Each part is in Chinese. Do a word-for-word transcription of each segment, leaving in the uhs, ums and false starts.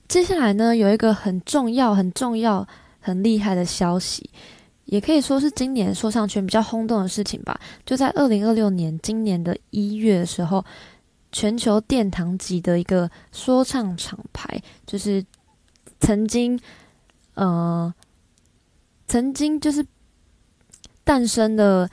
接下来呢，有一个很重要、很重要、很厉害的消息，也可以说是今年说唱圈比较轰动的事情吧。就在二零二六年今年的一月的时候，全球殿堂级的一个说唱厂牌，就是曾经呃曾经就是诞生了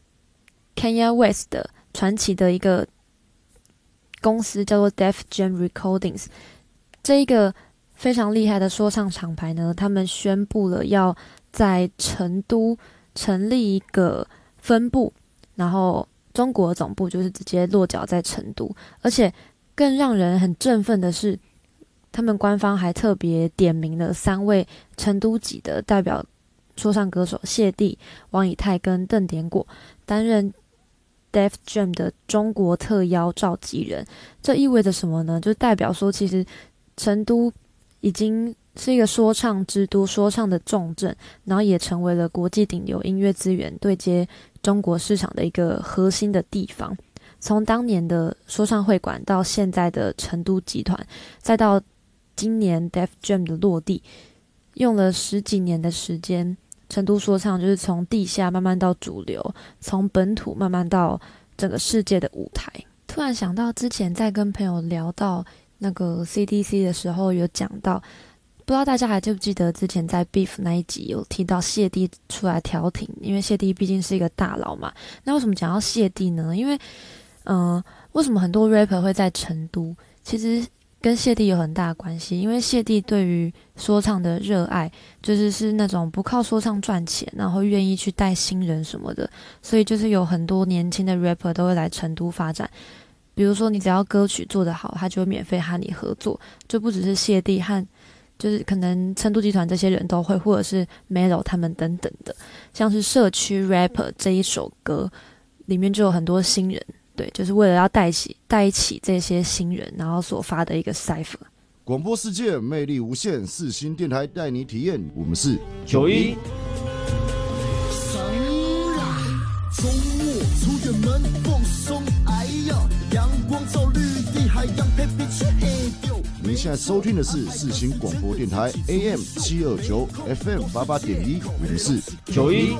Kanye West 的传奇的一个公司，叫做 Def Jam Recordings。这一个非常厉害的说唱厂牌呢，他们宣布了要在成都成立一个分部，然后中国总部就是直接落脚在成都。而且更让人很振奋的是，他们官方还特别点名了三位成都籍的代表说唱歌手谢帝、王以太跟邓典果，担任 Def Jam 的中国特邀召集人。这意味着什么呢？就代表说其实成都已经是一个说唱之都，说唱的重镇，然后也成为了国际顶流音乐资源对接中国市场的一个核心的地方。从当年的说唱会馆到现在的成都集团，再到今年 Def Jam 的落地，用了十几年的时间，成都说唱就是从地下慢慢到主流，从本土慢慢到整个世界的舞台。突然想到之前在跟朋友聊到那个 C D C 的时候，有讲到，不知道大家还记不记得之前在 Beef 那一集有提到谢帝出来调停，因为谢帝毕竟是一个大佬嘛。那为什么讲到谢帝呢？因为嗯、呃，为什么很多 rapper 会在成都？其实跟谢帝有很大的关系，因为谢帝对于说唱的热爱，就是是那种不靠说唱赚钱，然后愿意去带新人什么的，所以就是有很多年轻的 rapper 都会来成都发展。比如说你只要歌曲做得好，他就会免费和你合作，就不只是谢帝和就是可能成都集团这些人都会，或者是 Melo 他们等等的。像是社区 rapper 这一首歌里面就有很多新人，对，就是为了要带起带起这些新人，然后所发的一个 cipher。 广播世界魅力无限，四星电台带你体验。我们是九一。 周末出远门放松，哎呀，阳光照绿地，海洋陪你去海钓。 您现在收听的是四星广播电台 A M 七二九 F M 八八点一，我们是九一。